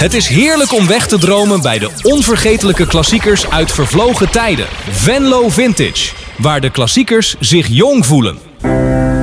Het is heerlijk om weg te dromen bij de onvergetelijke klassiekers uit vervlogen tijden. Venlo Vintage, waar de klassiekers zich jong voelen.